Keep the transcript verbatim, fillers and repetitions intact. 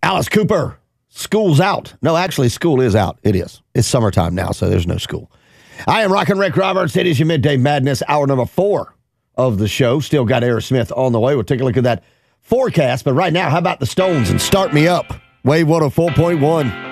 Alice Cooper, school's out. No, actually, school is out. It is. It's summertime now, so there's no school. I am Rockin' Rick Roberts. It is your Midday Madness, hour number four of the show. Still got Aerosmith on the way. We'll take a look at that forecast. But right now, how about the Stones and Start Me Up? Wave one oh four point one.